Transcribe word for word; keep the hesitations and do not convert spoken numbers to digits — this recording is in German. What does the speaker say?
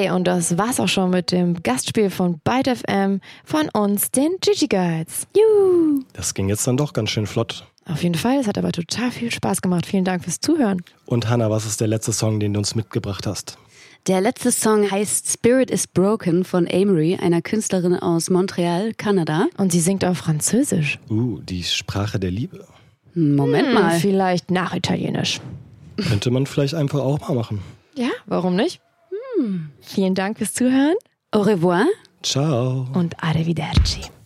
Okay, und das war's auch schon mit dem Gastspiel von Byte F M von uns, den Gigi Girls. Juhu! Das ging jetzt dann doch ganz schön flott. Auf jeden Fall, es hat aber total viel Spaß gemacht. Vielen Dank fürs Zuhören. Und Hannah, was ist der letzte Song, den du uns mitgebracht hast? Der letzte Song heißt Spirit is Broken von Amory, einer Künstlerin aus Montreal, Kanada. Und sie singt auf Französisch. Uh, die Sprache der Liebe. Moment hm, mal. Vielleicht nach Italienisch. Könnte man vielleicht einfach auch mal machen. Ja, warum nicht? Hm. Vielen Dank fürs Zuhören. Au revoir. Ciao. Und arrivederci.